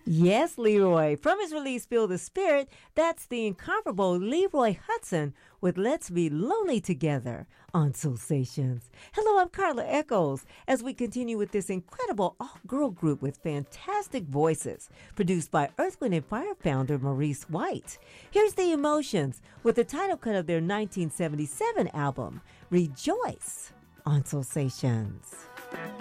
Yes, Leroy. From his release, Feel the Spirit, that's the incomparable Leroy Hudson with Let's Be Lonely Together on Soulsations. Hello, I'm Carla Echoes as we continue with this incredible all-girl group with fantastic voices, produced by Earth, Wind & Fire founder Maurice White. Here's The Emotions with the title cut of their 1977 album, Rejoice on Soulsations.